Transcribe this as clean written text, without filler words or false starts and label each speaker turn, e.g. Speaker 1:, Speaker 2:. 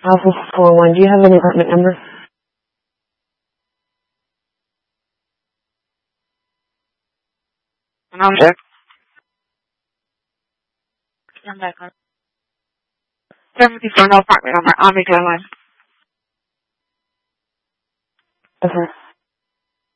Speaker 1: Alpha 41. Do you have an apartment number?
Speaker 2: No, sir.
Speaker 3: Stand by, car.
Speaker 2: 74, no apartment number. I'll make that one.
Speaker 1: Okay.